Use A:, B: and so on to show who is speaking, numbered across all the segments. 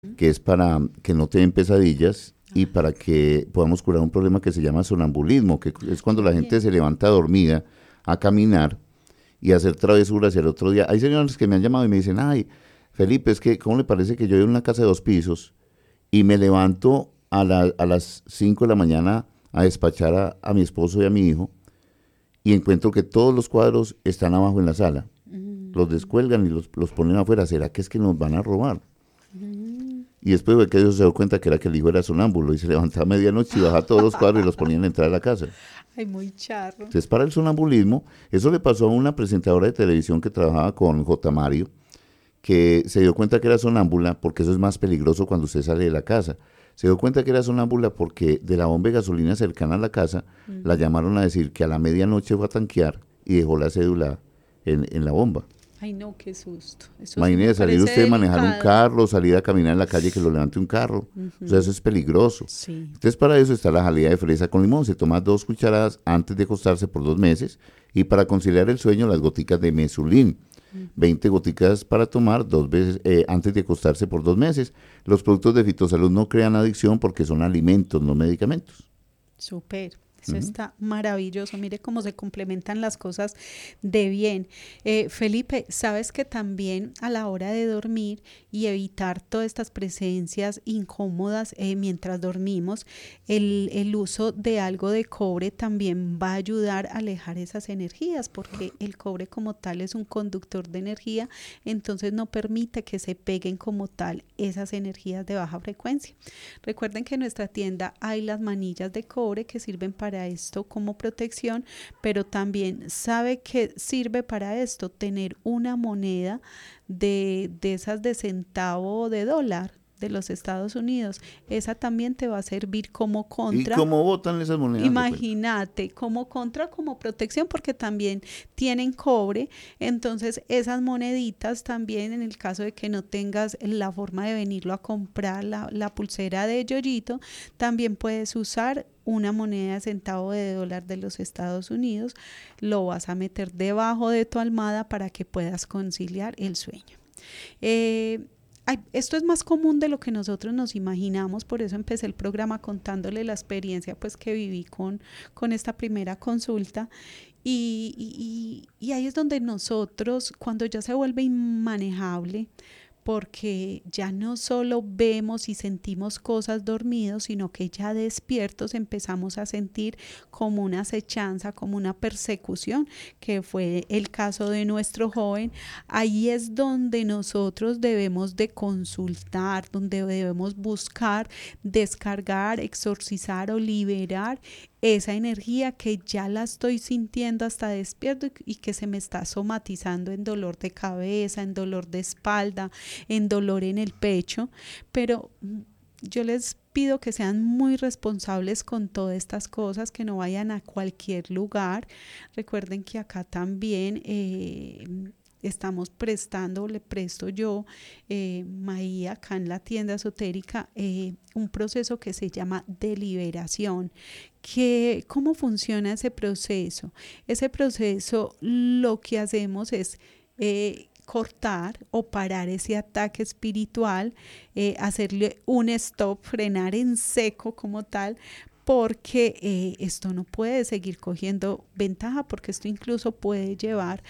A: que es para que no te den pesadillas y para que podamos curar un problema que se llama sonambulismo, que es cuando la gente
B: Bien.
A: se levanta dormida a caminar y a hacer travesuras y al otro día. Hay señores que me han llamado y me dicen, ay, Felipe, es que, ¿cómo le parece que yo vivo en una casa de 2 pisos y me levanto a las 5 de la mañana a despachar a mi esposo y a mi hijo y encuentro que todos los cuadros están abajo en la sala? Los
B: Mm,
A: descuelgan y los ponen afuera. ¿Será que es que nos van a robar?
B: mm.
A: Y después de que ellos se dio cuenta que era que el hijo era sonámbulo y se levantaba a medianoche y bajaba todos los cuadros y los ponían a entrar a la casa.
B: Ay, muy charro.
A: Entonces, para el sonambulismo, eso le pasó a una presentadora de televisión que trabajaba con J. Mario, que se dio cuenta que era sonámbula porque eso es más peligroso cuando usted sale de la casa. Se dio cuenta que era sonámbula porque de la bomba de gasolina cercana a la casa la
B: Ujú.
A: llamaron a decir que a la medianoche fue a tanquear y dejó la cédula en la bomba.
B: Ay, no, qué susto. Eso sí me
A: Imagínese salir
B: parece
A: usted a manejar un
B: delicado.
A: carro, salir a caminar en la calle que lo levante un carro. O sea, eso
B: Ujú.
A: es peligroso.
B: Sí.
A: Entonces, para eso está la jalea de fresa con limón. Se toma 2 cucharadas antes de acostarse por 2 meses. Y para conciliar el sueño, las goticas de mesulín. 20 goticas para tomar 2 veces antes de acostarse por 2 meses. Los productos de Fitosalud no crean adicción porque son alimentos, no medicamentos.
B: Súper, eso
A: Ujú.
B: está maravilloso. Mire cómo se complementan las cosas de bien. Felipe, sabes que también a la hora de dormir y evitar todas estas presencias incómodas mientras dormimos, el uso de algo de cobre también va a ayudar a alejar esas energías, porque el cobre como tal es un conductor de energía, entonces no permite que se peguen como tal esas energías de baja frecuencia. Recuerden que en nuestra tienda hay las manillas de cobre que sirven para esto como protección, pero también sabe que sirve para esto tener una moneda de esas de centavo de dólar de los Estados Unidos. Esa también te va a servir como
A: ¿Y
B: contra.
A: cómo botan esas monedas de cuenta?
B: Imagínate, como contra, como protección, porque también tienen cobre, entonces esas moneditas también, en el caso de que no tengas la forma de venirlo a comprar, la pulsera de Yoyito, también puedes usar una moneda de centavo de dólar de los Estados Unidos, lo vas a meter debajo de tu almohada para que puedas conciliar el sueño. Eh, Esto es más común de lo que nosotros nos imaginamos, por eso empecé el programa contándole la experiencia pues que viví con esta primera consulta y ahí es donde nosotros, cuando ya se vuelve inmanejable, porque ya no solo vemos y sentimos cosas dormidos, sino que ya despiertos empezamos a sentir como una acechanza, como una persecución, que fue el caso de nuestro joven. Ahí es donde nosotros debemos de consultar, donde debemos buscar, descargar, exorcizar o liberar esa energía que ya la estoy sintiendo hasta despierto y que se me está somatizando en dolor de cabeza, en dolor de espalda, en dolor en el pecho, pero yo les pido que sean muy responsables con todas estas cosas, que no vayan a cualquier lugar. Recuerden que acá también estamos prestando, le presto yo, Maí, acá en la tienda esotérica, un proceso que se llama deliberación. ¿Cómo funciona ese proceso? Ese proceso lo que hacemos es cortar o parar ese ataque espiritual, hacerle un stop, frenar en seco como tal, porque esto no puede seguir cogiendo ventaja, porque esto incluso puede llevar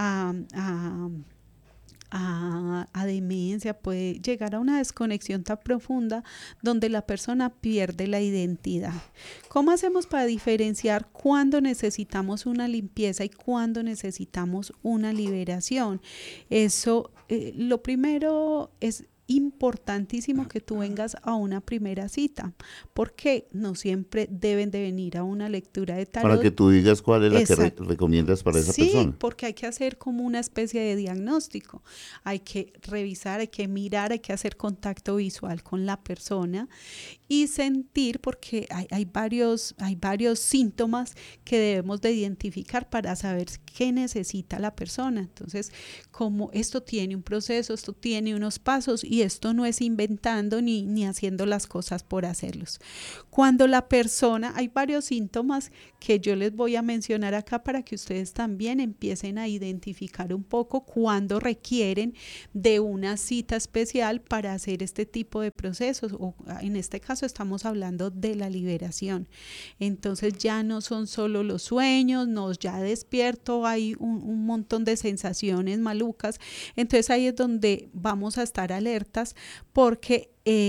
B: a demencia, puede llegar a una desconexión tan profunda donde la persona pierde la identidad. ¿Cómo hacemos para diferenciar cuándo necesitamos una limpieza y cuándo necesitamos una liberación? Eso, lo primero es importantísimo que tú vengas a una primera cita, porque no siempre deben de venir a una lectura de
A: Para que
B: tarot.
A: tú digas cuál es la que
B: Exacto.
A: recomiendas para esa
B: Sí,
A: persona.
B: porque hay que hacer como una especie de diagnóstico. Hay que revisar, hay que mirar, hay que hacer contacto visual con la persona y sentir, porque hay varios síntomas que debemos de identificar para saber qué necesita la persona. Entonces, como esto tiene un proceso, esto tiene unos pasos y esto no es inventando ni haciendo las cosas por hacerlos. Cuando la persona, hay varios síntomas que yo les voy a mencionar acá para que ustedes también empiecen a identificar un poco cuando requieren de una cita especial para hacer este tipo de procesos, o en este caso estamos hablando de la liberación. Entonces ya no son solo los sueños, no, ya despierto, hay un montón de sensaciones malucas. Entonces ahí es donde vamos a estar alertas porque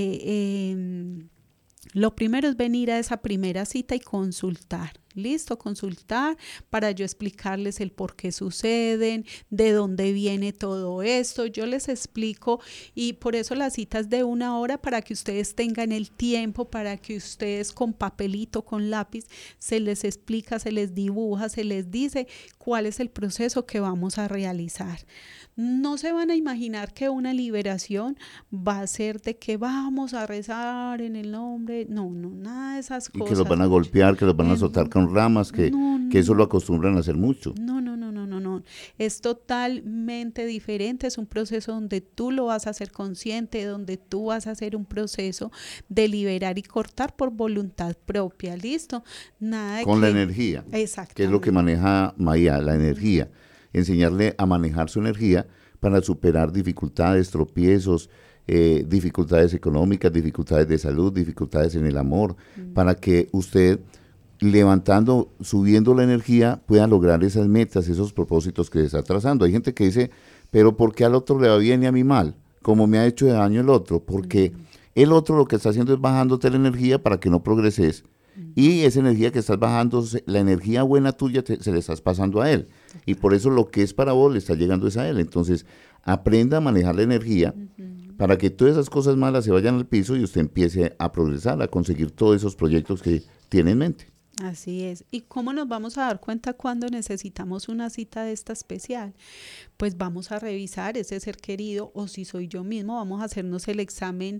B: lo primero es venir a esa primera cita y consultar. Listo, consultar para yo explicarles el por qué suceden, de dónde viene todo esto. Yo les explico y por eso las citas de 1 hora para que ustedes tengan el tiempo, para que ustedes con papelito, con lápiz, se les explica, se les dibuja, se les dice cuál es el proceso que vamos a realizar. No se van a imaginar que una liberación va a ser de que vamos a rezar en el nombre, no, nada de esas cosas.
A: Y que los van a golpear, que los van a azotar con ramas, que eso lo acostumbran a hacer mucho.
B: No, es totalmente diferente, es un proceso donde tú lo vas a hacer consciente, donde tú vas a hacer un proceso de liberar y cortar por voluntad propia, ¿listo? Nada de
A: con la energía,
B: exactamente,
A: que es lo que maneja Maya, la energía. Enseñarle a manejar su energía para superar dificultades, tropiezos, dificultades económicas, dificultades de salud, dificultades en el amor, para que usted, levantando, subiendo la energía, pueda lograr esas metas, esos propósitos que se está trazando. Hay gente que dice, pero ¿por qué al otro le va bien y a mí mal? ¿Cómo me ha hecho de daño el otro? Porque el otro lo que está haciendo es bajándote la energía para que no progreses. Y esa energía que estás bajando, la energía buena tuya se le estás pasando a él. Y por eso lo que es para vos le está llegando es a él. Entonces, aprenda a manejar la energía para que todas esas cosas malas se vayan al piso y usted empiece a progresar, a conseguir todos esos proyectos que tiene en mente.
B: Así es. ¿Y cómo nos vamos a dar cuenta cuando necesitamos una cita de esta especial? Pues vamos a revisar ese ser querido, o si soy yo mismo, vamos a hacernos el examen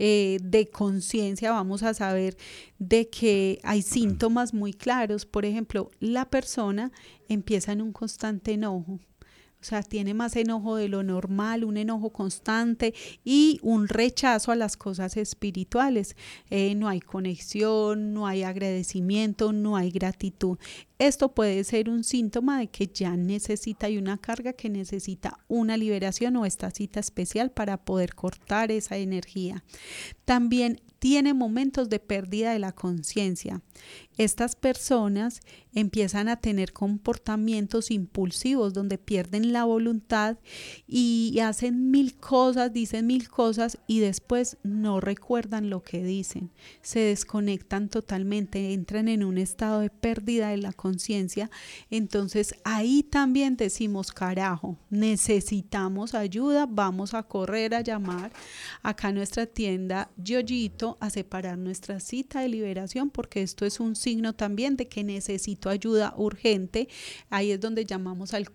B: de conciencia, vamos a saber de que hay síntomas muy claros. Por ejemplo, la persona empieza en un constante enojo. O sea, tiene más enojo de lo normal, un enojo constante y un rechazo a las cosas espirituales. No hay conexión, no hay agradecimiento, no hay gratitud. Esto puede ser un síntoma de que ya necesita, hay una carga que necesita una liberación o esta cita especial para poder cortar esa energía. También tiene momentos de pérdida de la conciencia. Estas personas empiezan a tener comportamientos impulsivos donde pierden la voluntad y hacen 1000 cosas, dicen 1000 cosas y después no recuerdan lo que dicen. Se desconectan totalmente, entran en un estado de pérdida de la conciencia. Entonces ahí también decimos, carajo, necesitamos ayuda, vamos a correr a llamar acá a nuestra tienda Yoyito a separar nuestra cita de liberación, porque esto es un signo también de que necesito ayuda urgente. Ahí es donde llamamos al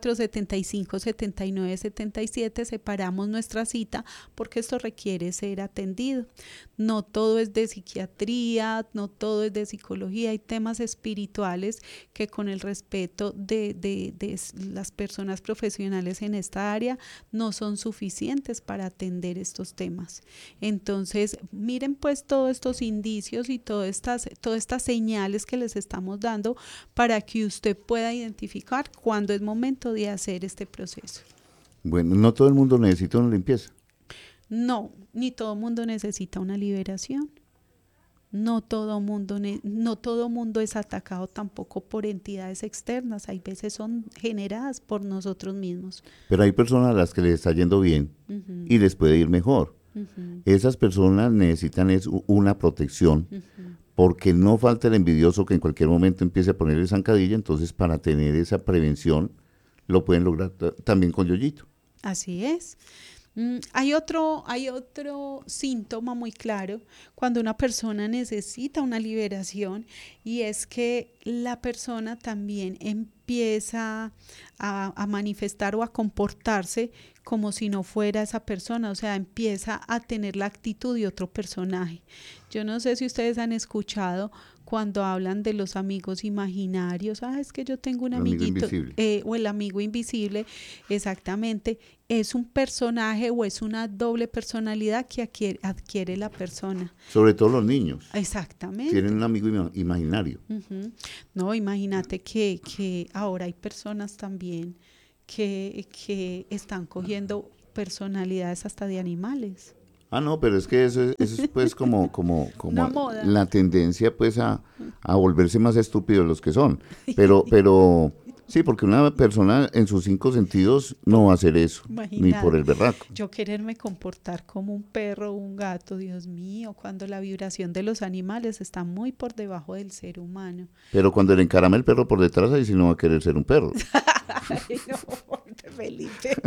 B: 475-79-77, separamos nuestra cita porque esto requiere ser atendido. No todo es de psiquiatría, no todo es de psicología, hay temas espirituales que con el respeto de las personas profesionales en esta área no son suficientes para atender estos temas. Entonces, miren pues todos estos indicios y todas estas señales que les estamos dando para que usted pueda identificar cuándo es momento de hacer este proceso.
A: Bueno, no todo el mundo necesita una limpieza.
B: No, ni todo el mundo necesita una liberación. No todo mundo es atacado tampoco por entidades externas. Hay veces son generadas por nosotros mismos.
A: Pero hay personas a las que les está yendo bien y les puede ir mejor. Esas personas necesitan una protección porque no falta el envidioso que en cualquier momento empiece a ponerle zancadilla. Entonces, para tener esa prevención, lo pueden lograr también con Yoyito.
B: Así es. Hay otro síntoma muy claro cuando una persona necesita una liberación, y es que la persona también empieza a manifestar o a comportarse como si no fuera esa persona, o sea, empieza a tener la actitud de otro personaje. Yo no sé si ustedes han escuchado cuando hablan de los amigos imaginarios, es que yo tengo un
A: El amigo
B: amiguito,
A: invisible.
B: o el amigo invisible, exactamente, es un personaje o es una doble personalidad que adquiere la persona.
A: Sobre todo los niños.
B: Exactamente.
A: Tienen un amigo imaginario.
B: Uh-huh. No, imagínate que ahora hay personas también que están cogiendo personalidades hasta de animales.
A: No, pero es que eso es pues como
B: Una moda.
A: la tendencia pues a volverse más estúpidos los que son. Pero sí, porque una persona en sus 5 sentidos no va a hacer eso,
B: Imagínate,
A: ni por el berraco.
B: yo quererme comportar como un perro o un gato, Dios mío, cuando la vibración de los animales está muy por debajo del ser humano.
A: Pero cuando le encarama el perro por detrás, ahí sí no va a querer ser un perro.
B: Ay, no, Felipe.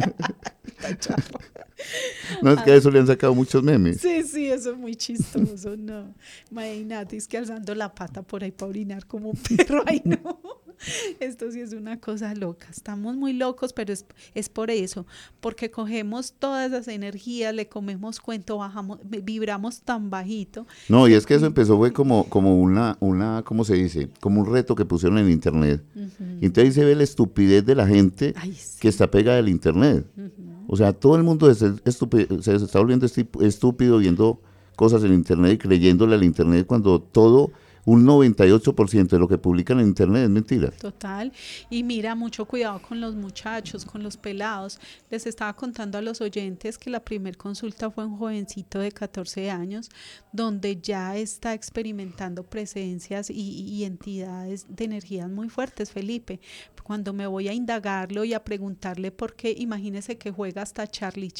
A: No, es que a eso le han sacado muchos memes.
B: Sí, eso es muy chistoso, no. Imagínate, es que alzando la pata por ahí para orinar como un perro, ay no. Esto sí es una cosa loca. Estamos muy locos, pero es por eso, porque cogemos todas las energías, le comemos cuento, bajamos, vibramos tan bajito.
A: No, y es que eso empezó fue como una, ¿cómo se dice? Como un reto que pusieron en internet. Y entonces ahí se ve la estupidez de la gente que está pegada del internet. O sea, todo el mundo se está volviendo estúpido viendo cosas en internet y creyéndole al internet cuando todo, un 98% de lo que publican en internet es mentira.
B: Total. Y mira, mucho cuidado con los muchachos, con los pelados. Les estaba contando a los oyentes que la primer consulta fue un jovencito de 14 años, donde ya está experimentando presencias y entidades de energías muy fuertes, Felipe. Cuando me voy a indagarlo y a preguntarle por qué, imagínese que juega hasta Charlie.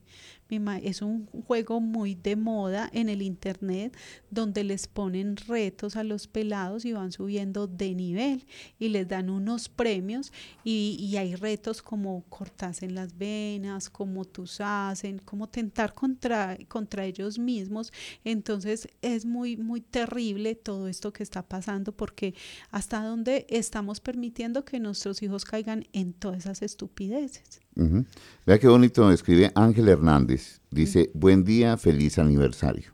B: Es un juego muy de moda en el internet donde les ponen retos a los pelados y van subiendo de nivel y les dan unos premios y hay retos como cortarse en las venas, como tusasen, como tentar contra ellos mismos. Entonces es muy, muy terrible todo esto que está pasando porque hasta dónde estamos permitiendo que nuestros hijos caigan en todas esas estupideces.
A: Uh-huh. Vea qué bonito escribe Ángel Hernández. Dice, buen día, feliz aniversario.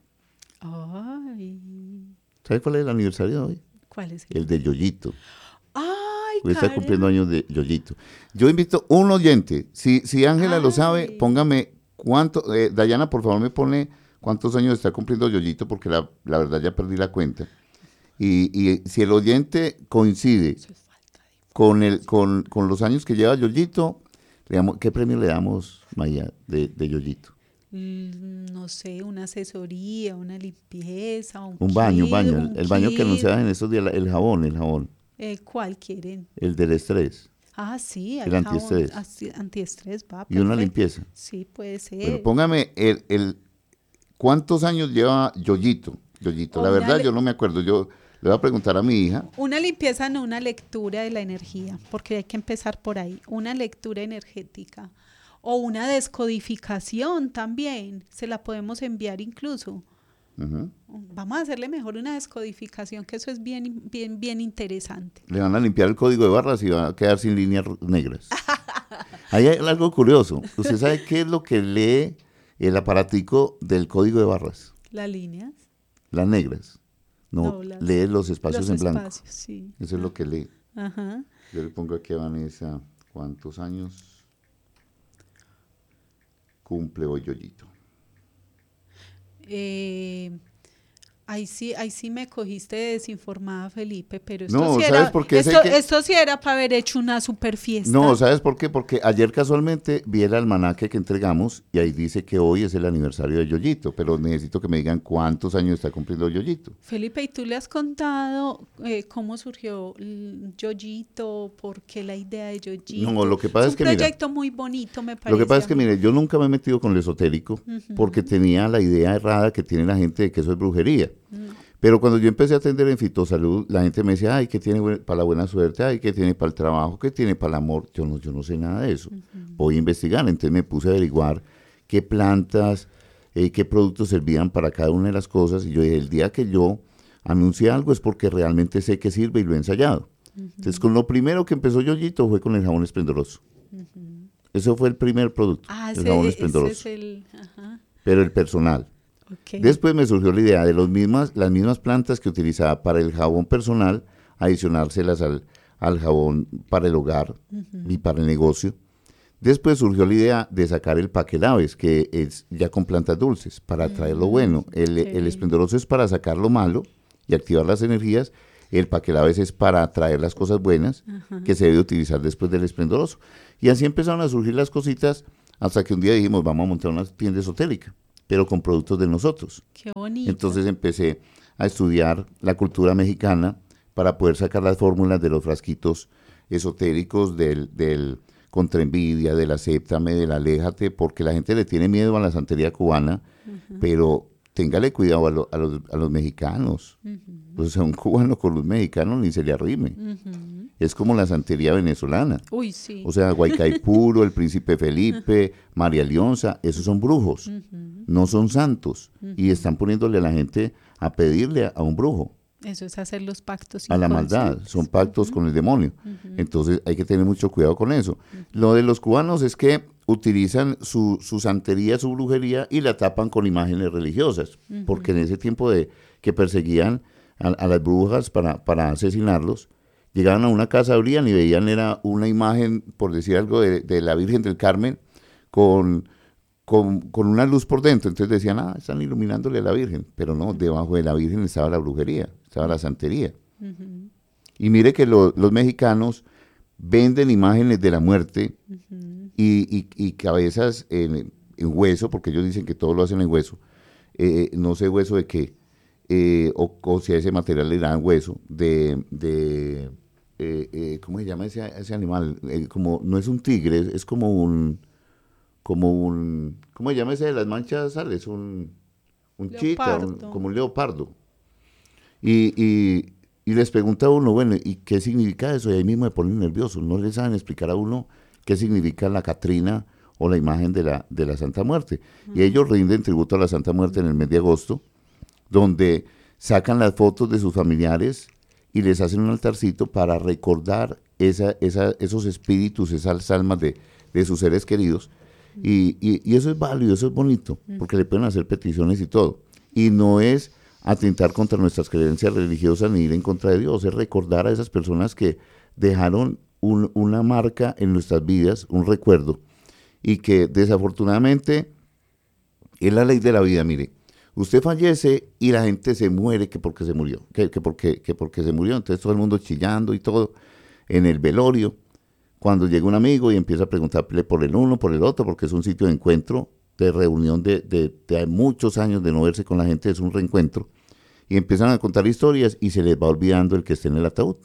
B: Ay.
A: ¿Sabe cuál es el aniversario de hoy?
B: ¿Cuál es
A: el de Yoyito.
B: Ay,
A: hoy está cumpliendo años de Yoyito. Yo invito a un oyente. Si Ángela lo sabe, póngame cuánto. Dayana, por favor, me pone cuántos años está cumpliendo Yoyito, porque la verdad ya perdí la cuenta. Y si el oyente coincide con los años que lleva Yoyito, ¿qué premio le damos, Maya, de Yoyito?
B: No sé, una asesoría, una limpieza,
A: un baño. El baño que anunciaban en estos días, el jabón.
B: ¿Cuál quieren?
A: El del estrés.
B: Sí,
A: el antiestrés.
B: Antiestrés, va.
A: Y una limpieza.
B: Sí, puede ser.
A: Pero póngame ¿cuántos años lleva Yoyito? La verdad yo no me acuerdo, yo le voy a preguntar a mi hija.
B: Una limpieza, no una lectura de la energía, porque hay que empezar por ahí. Una lectura energética o una descodificación también, se la podemos enviar incluso.
A: Uh-huh.
B: Vamos a hacerle mejor una descodificación, que eso es bien interesante.
A: Le van a limpiar el código de barras y va a quedar sin líneas negras. Ahí hay algo curioso. ¿Usted sabe qué es lo que lee el aparatico del código de barras?
B: Las líneas.
A: Las negras. No, lee los espacios en blanco.
B: Sí.
A: Eso es lo que lee.
B: Ajá.
A: Yo le pongo aquí a Vanessa, ¿cuántos años cumple hoy Yoyito?
B: Ahí sí me cogiste desinformada, Felipe, pero esto
A: no,
B: sí
A: ¿sabes
B: era,
A: por qué?
B: esto sí era para haber hecho una super fiesta.
A: No, ¿sabes por qué? Porque ayer casualmente vi el almanaque que entregamos y ahí dice que hoy es el aniversario de Yoyito, pero necesito que me digan cuántos años está cumpliendo Yoyito.
B: Felipe, ¿y tú le has contado cómo surgió Yoyito? ¿Por qué la idea de Yoyito?
A: No, lo que pasa es que
B: un proyecto muy bonito, me parece.
A: Lo que pasa es que, mire, yo nunca me he metido con lo esotérico porque tenía la idea errada que tiene la gente de que eso es brujería.
B: No.
A: Pero cuando yo empecé a atender en Fitosalud, la gente me decía, ay, ¿qué tiene para la buena suerte? Ay, ¿qué tiene para el trabajo? ¿Qué tiene para el amor? Yo no sé nada de eso. Voy a investigar. Entonces me puse a averiguar qué plantas, qué productos servían para cada una de las cosas. Y yo dije, el día que yo anuncie algo es porque realmente sé que sirve y lo he ensayado. Entonces, con lo primero que empezó Yoyito fue con el jabón esplendoroso. Ese fue el primer producto, el jabón esplendoroso.
B: Ese es el... Ajá.
A: Pero el personal.
B: Ok.
A: Después me surgió la idea de las mismas plantas que utilizaba para el jabón personal, adicionárselas al jabón para el hogar y para el negocio. Después surgió la idea de sacar el paquelaves, que es ya con plantas dulces, para traer lo bueno. El
B: Ok.
A: esplendoroso es para sacar lo malo y activar las energías. El paquelaves es para traer las cosas buenas que se debe utilizar después del esplendoroso. Y así empezaron a surgir las cositas hasta que un día dijimos, vamos a montar una tienda esotérica, pero con productos de nosotros.
B: Qué bonito.
A: Entonces empecé a estudiar la cultura mexicana para poder sacar las fórmulas de los frasquitos esotéricos del contra envidia, del acéptame, del aléjate, porque la gente le tiene miedo a la santería cubana, pero téngale cuidado a los mexicanos. O sea, un cubano con los mexicanos ni se le arrime. Es como la santería venezolana.
B: Uy, sí.
A: O sea, Guaycaipuro, el príncipe Felipe, María Leonza, esos son brujos, no son santos. Y están poniéndole a la gente a pedirle a un brujo,
B: Eso es hacer los pactos
A: a la maldad.
B: inconscientes.
A: Son pactos con el demonio. Entonces hay que tener mucho cuidado con eso. Lo de los cubanos es que utilizan su santería, su brujería y la tapan con imágenes religiosas. Porque en ese tiempo de que perseguían a las brujas para asesinarlos, llegaban a una casa, abrían y veían era una imagen, por decir algo, de la Virgen del Carmen con una luz por dentro. Entonces decían, están iluminándole a la Virgen. Pero no, debajo de la Virgen estaba la brujería, estaba la santería. Y mire que los mexicanos venden imágenes de la muerte y cabezas en hueso, porque ellos dicen que todo lo hacen en hueso. No sé hueso de qué, o si a ese material le dan hueso, ¿cómo se llama ese animal? Como, no es un tigre, es como un, ¿cómo se llama ese de las manchas sales? Un chita,
B: Leopardo.
A: como un leopardo. Y les pregunta a uno, bueno, ¿y qué significa eso? Y ahí mismo me ponen nervioso, no les saben explicar a uno qué significa la Catrina o la imagen de la Santa Muerte. Y ellos rinden tributo a la Santa Muerte en el mes de agosto, donde sacan las fotos de sus familiares y les hacen un altarcito para recordar esos espíritus, esas almas de sus seres queridos. Y eso es válido, eso es bonito, porque le pueden hacer peticiones y todo. Y no es atentar contra nuestras creencias religiosas ni ir en contra de Dios, es recordar a esas personas que dejaron una marca en nuestras vidas, un recuerdo, y que desafortunadamente es la ley de la vida. Mire, usted fallece y la gente se muere que porque se murió, que porque se murió, entonces todo el mundo chillando y todo en el velorio. Cuando llega un amigo y empieza a preguntarle por el uno, por el otro, porque es un sitio de encuentro, de reunión de muchos años de no verse con la gente, es un reencuentro, y empiezan a contar historias y se les va olvidando el que esté en el ataúd.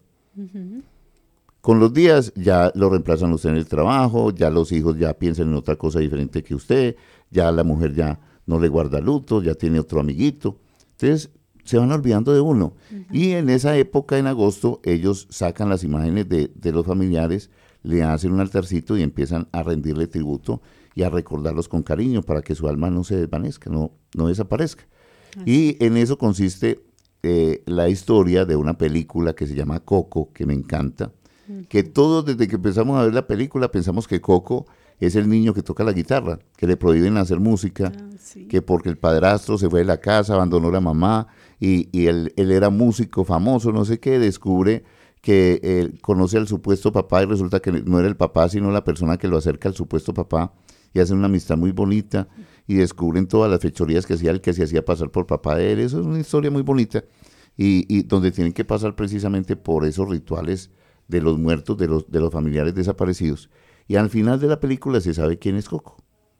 A: Con los días ya lo reemplazan usted en el trabajo, ya los hijos ya piensan en otra cosa diferente que usted, ya la mujer ya no le guarda luto, ya tiene otro amiguito. Entonces se van olvidando de uno. Y en esa época, en agosto, ellos sacan las imágenes de los familiares, le hacen un altarcito y empiezan a rendirle tributo y a recordarlos con cariño para que su alma no se desvanezca, no desaparezca. Y en eso consiste la historia de una película que se llama Coco, que me encanta, que todos desde que empezamos a ver la película pensamos que Coco es el niño que toca la guitarra, que le prohíben hacer música,
B: Sí.
A: que porque el padrastro se fue de la casa, abandonó a la mamá y él era músico famoso, no sé qué, descubre que él conoce al supuesto papá y resulta que no era el papá, sino la persona que lo acerca al supuesto papá y hacen una amistad muy bonita y descubren todas las fechorías que hacía el que se hacía pasar por papá de él. Eso es una historia muy bonita y donde tienen que pasar precisamente por esos rituales de los muertos, de los familiares desaparecidos. Y al final de la película se sabe quién es Coco.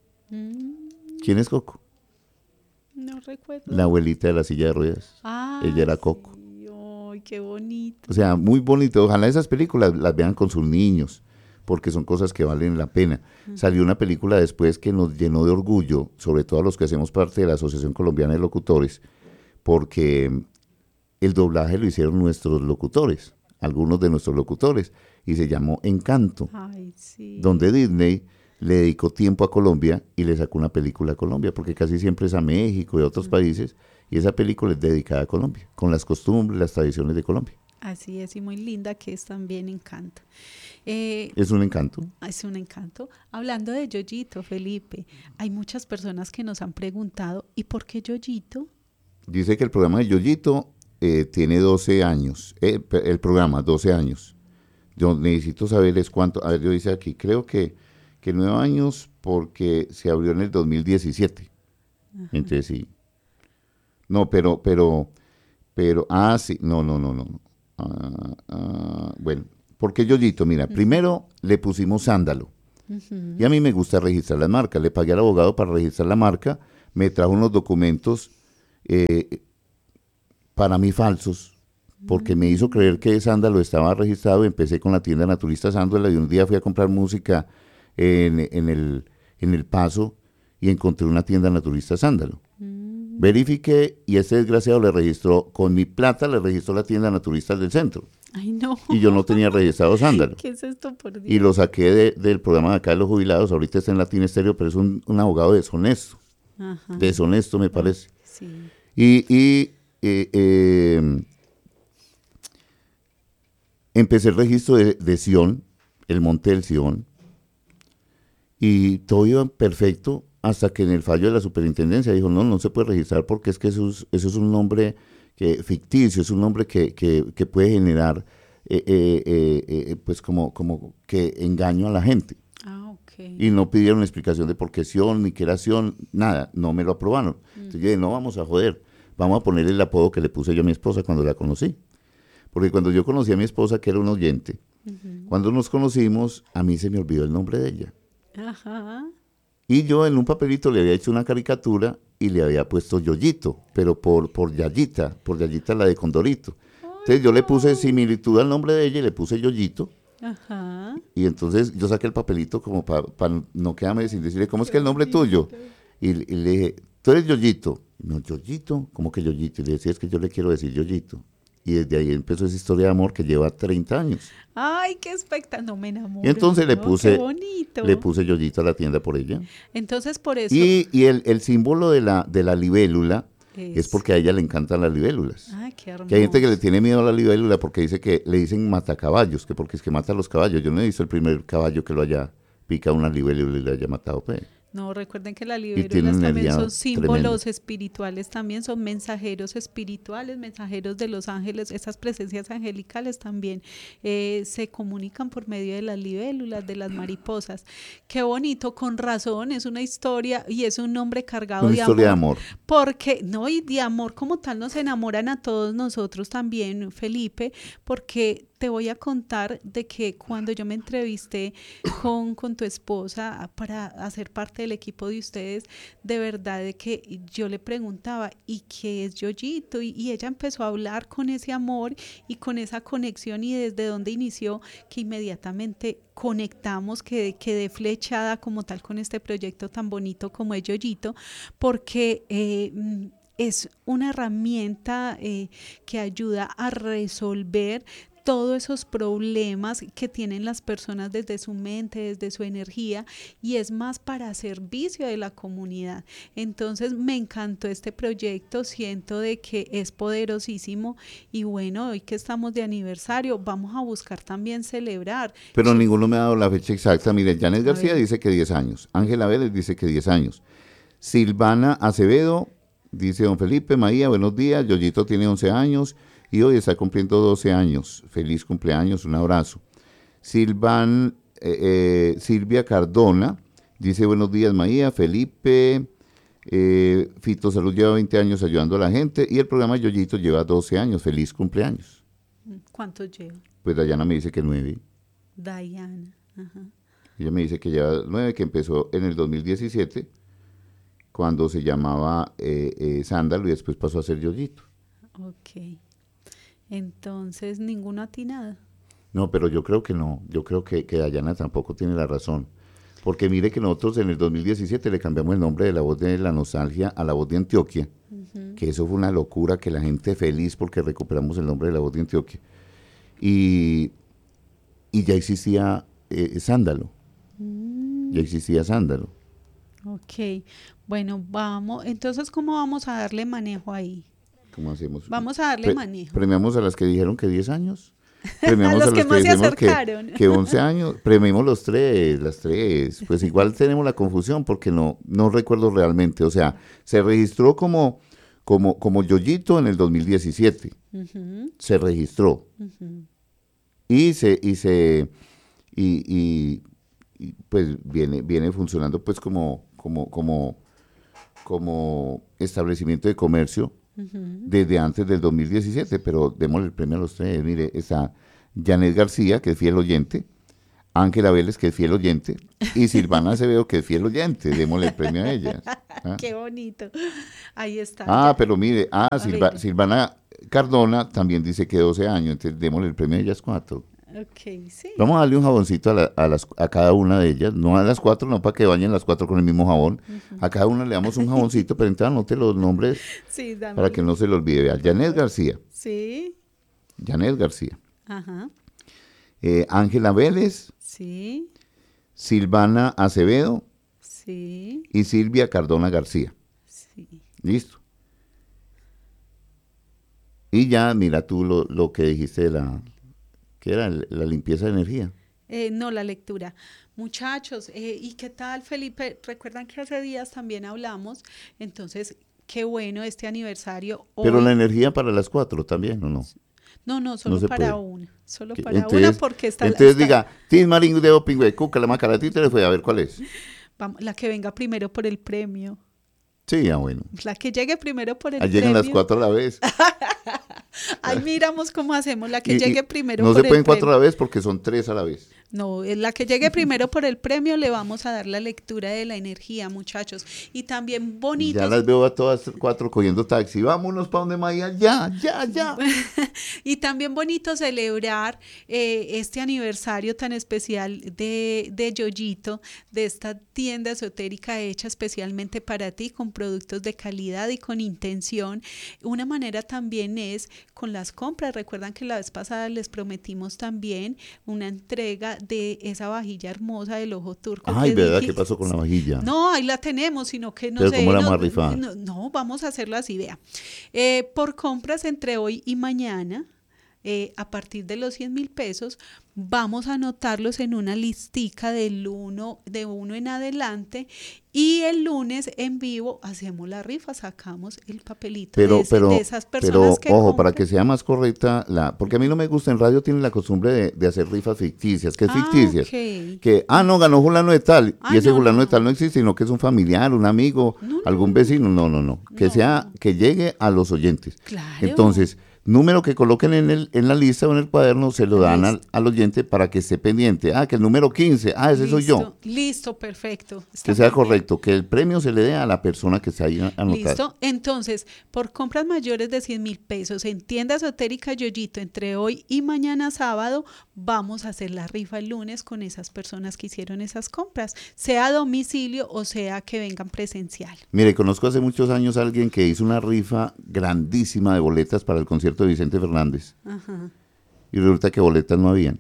A: ¿Quién es Coco?
B: No recuerdo.
A: La abuelita de la silla de ruedas. Ella era Coco.
B: Sí. Ay, qué bonito.
A: O sea, muy bonito. Ojalá esas películas las vean con sus niños, porque son cosas que valen la pena. Salió una película después que nos llenó de orgullo, sobre todo a los que hacemos parte de la Asociación Colombiana de Locutores, porque el doblaje lo hicieron nuestros locutores, algunos de nuestros locutores, y se llamó Encanto,
B: Ay, sí.
A: donde Disney le dedicó tiempo a Colombia y le sacó una película a Colombia, porque casi siempre es a México y a otros países, y esa película es dedicada a Colombia, con las costumbres, las tradiciones de Colombia.
B: Así es, y muy linda que es también Encanto.
A: Es un encanto.
B: Es un encanto. Hablando de Yoyito, Felipe, hay muchas personas que nos han preguntado, ¿y por qué Yoyito?
A: Dice que el programa de Yoyito tiene 12 años. El programa, 12 años. Yo necesito saber es cuánto. A ver, yo dice aquí, creo que 9 años porque se abrió en el 2017. Entonces sí. No, sí, no. Bueno, ¿por qué Yoyito? Mira, primero le pusimos sándalo. Y a mí me gusta registrar las marcas. Le pagué al abogado para registrar la marca. Me trajo unos documentos para mí falsos, porque me hizo creer que Sándalo estaba registrado. Empecé con la tienda naturista Sándalo y un día fui a comprar música en el Paso y encontré una tienda naturista Sándalo. Verifiqué y este desgraciado le registró, con mi plata le registró la tienda naturista del centro.
B: Ay, no.
A: Y yo no tenía registrado Sándalo.
B: ¿Qué es esto, por Dios?
A: Y lo saqué del programa de acá de los jubilados. Ahorita está en Latin Estéreo, pero es un abogado deshonesto.
B: Ajá.
A: Deshonesto, me parece.
B: Sí.
A: Y empecé el registro de Sion, el monte del Sion, y todo iba perfecto hasta que en el fallo de la superintendencia dijo, no se puede registrar porque es que eso es un nombre ficticio, es un nombre que puede generar pues como que engaño a la gente.
B: Ah, ok.
A: Y no pidieron explicación de por qué Sion, ni qué era Sion, nada, no me lo aprobaron. Entonces yo dije, no vamos a joder, vamos a ponerle el apodo que le puse yo a mi esposa cuando la conocí. Porque cuando yo conocí a mi esposa, que era un oyente, cuando nos conocimos, a mí se me olvidó el nombre de ella.
B: Ajá.
A: Y yo en un papelito le había hecho una caricatura y le había puesto Yoyito, pero por Yayita la de Condorito. Entonces yo le puse similitud al nombre de ella y le puse Yoyito.
B: Ajá.
A: Y entonces yo saqué el papelito como para no quedarme sin decirle, ¿cómo es que el nombre tuyo? Y le dije, tú eres Yoyito. No, Yoyito, ¿cómo que Yoyito? Y le decía, es que yo le quiero decir Yoyito. Y desde ahí empezó esa historia de amor que lleva 30 años.
B: Ay, qué espectacular, no me enamoro.
A: Y entonces
B: qué bonito.
A: le puse Yoyito a la tienda por ella.
B: Entonces por eso.
A: Y el símbolo de la libélula es porque a ella le encantan las libélulas.
B: Ay, qué hermoso.
A: Que hay gente que le tiene miedo a la libélula porque dice que le dicen matacaballos, que porque es que mata a los caballos. Yo no he visto el primer caballo que lo haya picado una libélula y le haya matado. Pues.
B: No, recuerden que las
A: tienen
B: libélulas
A: una
B: también
A: energía
B: son símbolos
A: tremenda.
B: espirituales, también son mensajeros espirituales, mensajeros de los ángeles. Esas presencias angelicales también se comunican por medio de las libélulas, de las mariposas. Qué bonito, con razón, es una historia y es un nombre cargado
A: Una
B: de
A: historia de
B: amor.
A: amor.
B: Porque, no, y de amor como tal nos enamoran a todos nosotros también, Felipe, porque te voy a contar de que cuando yo me entrevisté con tu esposa para hacer parte del equipo de ustedes, de verdad de que yo le preguntaba, ¿y qué es Yoyito? Y ella empezó a hablar con ese amor y con esa conexión y desde donde inició, que inmediatamente conectamos, que quedé flechada como tal con este proyecto tan bonito como es Yoyito, porque es una herramienta que ayuda a resolver todos esos problemas que tienen las personas desde su mente, desde su energía, y es más para servicio de la comunidad. Entonces me encantó este proyecto, siento de que es poderosísimo y bueno, hoy que estamos de aniversario, vamos a buscar también celebrar.
A: Pero ninguno me ha dado la fecha exacta. Mire, Janet García
B: ver.
A: dice que 10 años. Ángela Vélez dice que 10 años. Silvana Acevedo dice, don Felipe, María, buenos días. Yoyito tiene 11 años. Y hoy está cumpliendo 12 años. Feliz cumpleaños, un abrazo. Silvia Cardona dice, buenos días, María, Felipe. Fito Salud lleva 20 años ayudando a la gente y el programa Yoyito lleva 12 años. Feliz cumpleaños.
B: ¿Cuántos lleva?
A: Pues Dayana me dice que 9.
B: Diana. Ajá.
A: Ella me dice que lleva 9, que empezó en el 2017, cuando se llamaba Sándalo y después pasó a ser Yoyito.
B: Ok. Entonces, ninguno atinado.
A: No, pero yo creo que no. Yo creo que Dayana tampoco tiene la razón. Porque mire que nosotros en el 2017 le cambiamos el nombre de La Voz de la Nostalgia a La Voz de Antioquia. Que eso fue una locura, que la gente feliz porque recuperamos el nombre de La Voz de Antioquia. Y ya existía Sándalo. Ya existía Sándalo.
B: Ok. Bueno, vamos. Entonces, ¿cómo vamos a darle manejo ahí?
A: ¿Cómo hacemos?
B: Vamos a darle manejo.
A: Premiamos a las que dijeron que 10 años. Premiamos
B: a los que más se
A: dijimos
B: acercaron.
A: que 11 años. Premiamos las tres. Pues igual tenemos la confusión porque no recuerdo realmente. O sea, se registró como Yoyito en el 2017. Uh-huh. Se registró. Uh-huh. Y pues viene funcionando pues como establecimiento de comercio desde antes del 2017, pero démosle el premio a los tres. Mire, está Janet García, que es fiel oyente, Ángela Vélez, que es fiel oyente, y Silvana Acevedo, que es fiel oyente. Démosle el premio a ellas.
B: ¿Ah? Qué bonito. Ahí está.
A: Pero mire, Silvana Cardona también dice que 12 años, entonces démosle el premio a ellas 4.
B: Okay, sí.
A: Vamos a darle un jaboncito a cada una de ellas, no a las 4, no para que bañen las 4 con el mismo jabón. Uh-huh. A cada una le damos un jaboncito, pero entonces anote los nombres sí, para que no se le olvide. Vea, Janet García.
B: Sí.
A: Janet García.
B: Ajá.
A: Ángela Vélez.
B: Sí.
A: Silvana Acevedo.
B: Sí.
A: Y Silvia Cardona García.
B: Sí.
A: Listo. Y ya mira tú lo que dijiste de ¿qué era? La limpieza de energía.
B: No, la lectura. Muchachos, ¿y qué tal, Felipe? Recuerdan que hace días también hablamos, entonces, qué bueno este aniversario.
A: Pero
B: hoy.
A: la energía para las 4 también, ¿o no?
B: No, solo para una. Solo para
A: entonces,
B: una porque está...
A: Entonces diga, Tim Maringo de Opingüe, Cuca, la Macaratita le fue a ver cuál es.
B: Vamos, la que venga primero por el premio.
A: Sí, bueno.
B: La que llegue primero por el premio.
A: Llegan las 4 a la vez.
B: Ahí miramos cómo hacemos, la que llegue primero por el premio.
A: No se pueden 4 a la vez porque son 3 a la vez.
B: No, la que llegue primero por el premio le vamos a dar la lectura de la energía, muchachos. Y también bonitos.
A: Ya las veo a todas 4 cogiendo taxi. Vámonos para donde Maya. Ya.
B: Y también bonito celebrar este aniversario tan especial de Yoyito, de esta tienda esotérica hecha especialmente para ti, con productos de calidad y con intención. Una manera también es con las compras. Recuerdan que la vez pasada les prometimos también una entrega de esa vajilla hermosa del ojo turco.
A: Ay, ¿verdad? ¿Qué pasó con la vajilla?
B: No, ahí la tenemos, sino que no
A: sé.
B: Pero
A: ¿cómo la vamos a rifar?
B: No, vamos a hacerlo así, vea. Por compras entre hoy y mañana, a partir de los 100,000 pesos, vamos a anotarlos en una listica de uno en adelante, y el lunes en vivo hacemos la rifa, sacamos el papelito de esas personas que
A: ojo,
B: compran.
A: para que sea más correcta, porque a mí no me gusta, en radio tienen la costumbre de hacer rifas ficticias, que es ficticias.
B: Okay.
A: Que, no, ganó fulano de tal, y ese fulano de tal no existe, sino que es un familiar, un amigo, algún vecino, no. Que llegue a los oyentes.
B: Claro.
A: Entonces, número que coloquen en la lista o en el cuaderno, se lo dan al oyente para que esté pendiente. Que el número 15, ese soy yo.
B: Listo, perfecto.
A: Que sea correcto, que el premio se le dé a la persona que está ahí anotada.
B: Listo, entonces, por compras mayores de 100,000 pesos en tienda esotérica Yoyito, entre hoy y mañana sábado, vamos a hacer la rifa el lunes con esas personas que hicieron esas compras, sea a domicilio o sea que vengan presencial.
A: Mire, conozco hace muchos años a alguien que hizo una rifa grandísima de boletas para el concierto de Vicente Fernández.
B: Ajá.
A: Y resulta que boletas no habían.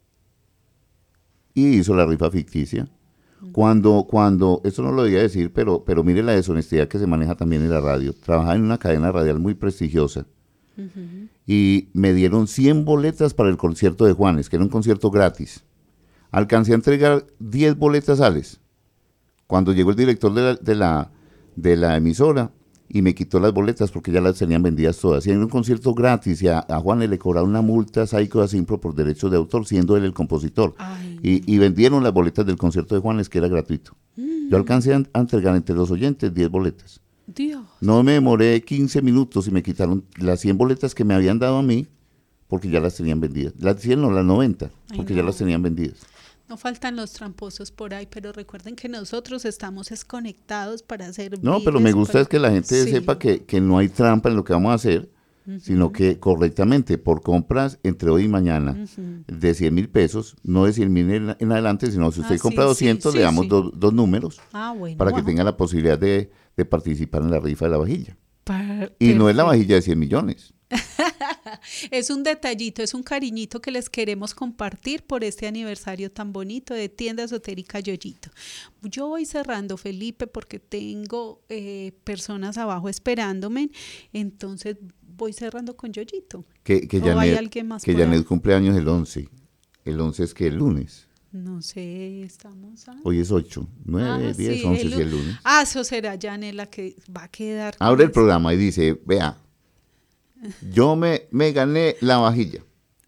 A: Y hizo la rifa ficticia. Cuando, esto no lo debía decir, pero mire la deshonestidad que se maneja también en la radio. Trabajaba en una cadena radial muy prestigiosa. Uh-huh. Y me dieron 100 boletas para el concierto de Juanes, que era un concierto gratis. Alcancé a entregar 10 boletas Alex. Cuando llegó el director de la emisora y me quitó las boletas porque ya las tenían vendidas todas. Y en un concierto gratis, y a Juanes le cobraron una multa Saico Asimpro por derechos de autor, siendo él el compositor. Y vendieron las boletas del concierto de Juanes, que era gratuito. Yo alcancé a entregar entre los oyentes 10 boletas.
B: Dios.
A: No me demoré 15 minutos y me quitaron las 100 boletas que me habían dado a mí, porque ya las tenían vendidas. Las 100 no, las 90, porque ya las tenían vendidas.
B: No faltan los tramposos por ahí, pero recuerden que nosotros estamos desconectados para hacer.
A: No, pero me gusta es que la gente sepa que no hay trampa en lo que vamos a hacer, sino que correctamente, por compras entre hoy y mañana, de 100,000 pesos, no de 100,000 en adelante, sino si usted compra 200, le damos dos números para que tenga la posibilidad de participar en la rifa de la vajilla. Y no es la vajilla de 100 millones.
B: Es un detallito, es un cariñito que les queremos compartir por este aniversario tan bonito de Tienda Esotérica Yoyito. Yo voy cerrando, Felipe, porque tengo personas abajo esperándome, entonces voy cerrando con Yoyito.
A: Que
B: ¿O hay alguien más
A: que
B: por ahí?
A: Janet cumpleaños el 11. El 11 es que el lunes.
B: No sé, estamos a...
A: Hoy es 8, 9, 10,
B: sí,
A: 11 si el lunes.
B: eso será Janet la que va a quedar. con
A: Abre el
B: eso.
A: programa y dice, vea, yo me gané la vajilla.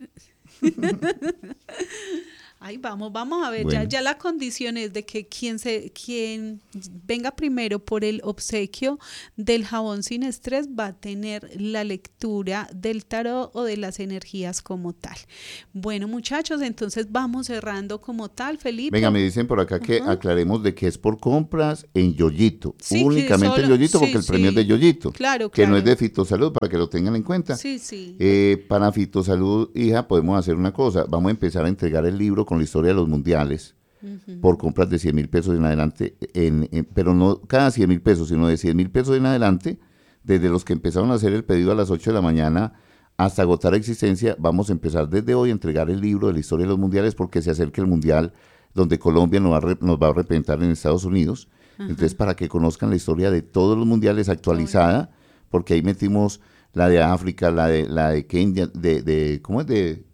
B: Ay, vamos a ver,
A: Bueno.
B: ya la condición es de que quien venga primero por el obsequio del jabón sin estrés va a tener la lectura del tarot o de las energías como tal. Bueno, muchachos, entonces vamos cerrando como tal, Felipe.
A: Venga, me dicen por acá que aclaremos de que es por compras en Yoyito.
B: Sí, que
A: Únicamente en
B: solo-
A: Yoyito,
B: sí,
A: porque el premio es
B: sí.
A: de Yoyito.
B: Claro,
A: Que no es
B: claro.
A: de Fitosalud, para que lo tengan en cuenta.
B: Sí.
A: Para Fitosalud, hija, podemos hacer una cosa. Vamos a empezar a entregar el libro con la historia de los mundiales por compras de 100,000 pesos en adelante, pero no cada 100,000 pesos, sino de 100,000 pesos en adelante, desde los que empezaron a hacer el pedido a las 8 de la mañana hasta agotar existencia. Vamos a empezar desde hoy a entregar el libro de la historia de los mundiales porque se acerca el mundial donde Colombia nos va a representar en Estados Unidos. Entonces, para que conozcan la historia de todos los mundiales actualizada, porque ahí metimos la de África, la de Kenia, ¿cómo es?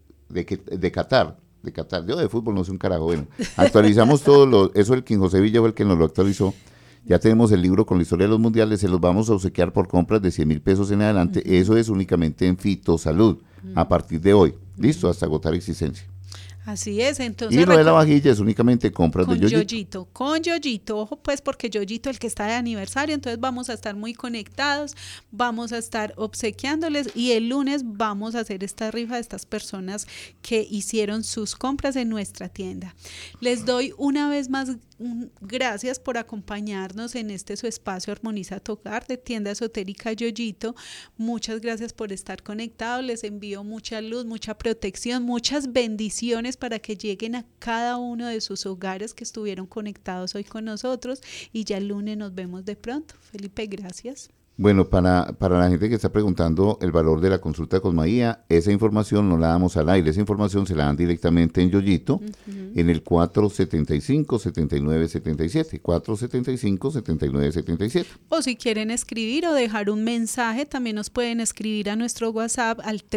A: De Qatar. De Qatar. Yo de fútbol no sé un carajo. Bueno, actualizamos todo eso el King José Villa fue el que nos lo actualizó. Ya tenemos el libro con la historia de los mundiales, se los vamos a obsequiar por compras de 100,000 pesos en adelante. Eso es únicamente en Fitosalud, a partir de hoy. Listo, hasta agotar existencia.
B: Así es, entonces...
A: Y lo de la vajilla es únicamente compras de Yoyito.
B: Con Yoyito, ojo pues porque Yoyito el que está de aniversario, entonces vamos a estar muy conectados, vamos a estar obsequiándoles y el lunes vamos a hacer esta rifa de estas personas que hicieron sus compras en nuestra tienda. Les doy una vez más gracias por acompañarnos en su espacio Armoniza tu Hogar de Tienda Esotérica Yoyito. Muchas gracias por estar conectados, les envío mucha luz, mucha protección, muchas bendiciones para que lleguen a cada uno de sus hogares que estuvieron conectados hoy con nosotros y ya el lunes nos vemos de pronto. Felipe, gracias.
A: Bueno, para la gente que está preguntando el valor de la consulta con Maía, esa información no la damos al aire, esa información se la dan directamente en Yoyito, en el 475-7977, 475-7977.
B: O si quieren escribir o dejar un mensaje, también nos pueden escribir a nuestro WhatsApp al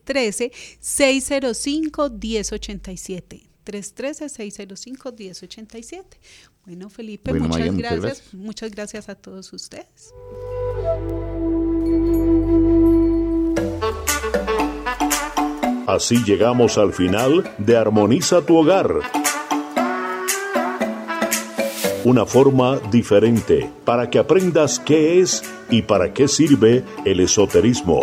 B: 313-605-1087. 313-605-1087. Bueno, Felipe,
A: Bueno,
B: muchas
A: María,
B: gracias. Muchas gracias a todos ustedes.
C: Así llegamos al final de Armoniza tu Hogar. Una forma diferente para que aprendas qué es y para qué sirve el esoterismo.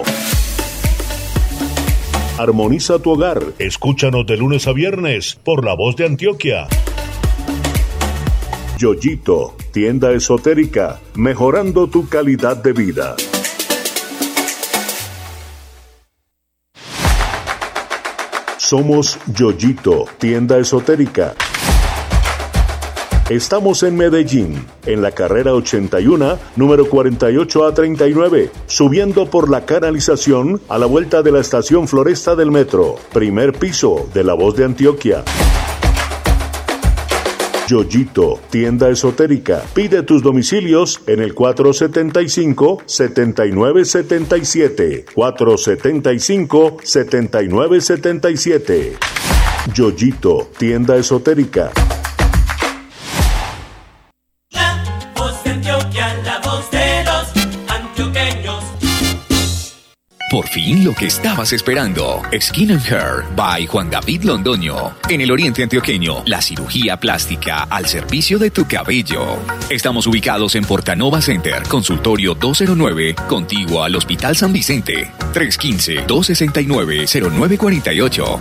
C: Armoniza tu Hogar. Escúchanos de lunes a viernes por La Voz de Antioquia. Yoyito, tienda esotérica, mejorando tu calidad de vida. Somos Yoyito, tienda esotérica. Estamos en Medellín, en la carrera 81, número 48A39, subiendo por la canalización a la vuelta de la estación Floresta del metro, primer piso de La Voz de Antioquia. Yoyito, tienda esotérica. Pide tus domicilios en el 475-7977. 475-7977. Yoyito, tienda esotérica.
D: La Voz de Antioquia, la voz de los antioqueños.
E: Por fin lo que estabas esperando. Skin and Hair by Juan David Londoño. En el oriente antioqueño, la cirugía plástica al servicio de tu cabello. Estamos ubicados en Portanova Center, consultorio 209, contiguo al Hospital San Vicente. 315-269-0948.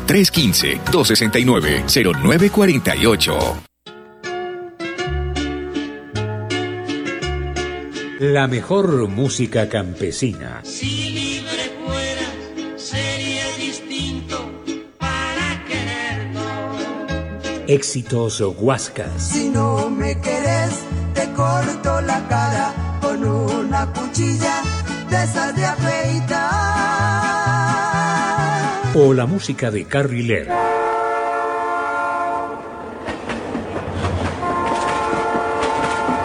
E: 315-269-0948.
F: La mejor música campesina.
D: Si libre fueras, sería distinto para quererlo.
F: Éxitos huascas.
G: Si no me querés, te corto la cara con una cuchilla de esas de afeitar.
F: O la música de Carriler.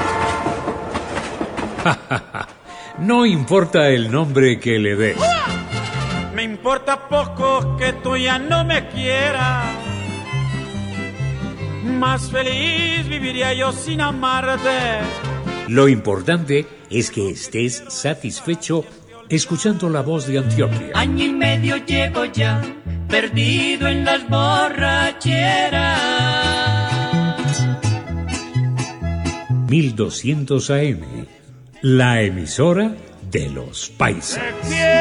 F: No importa el nombre que le des.
H: importa poco que tú ya no me quieras. Más feliz viviría yo sin amarte.
F: Lo importante es que estés satisfecho escuchando la voz de Antioquia.
D: Año y medio llevo ya, perdido en las borracheras.
F: 1200 AM, la emisora de los paisas.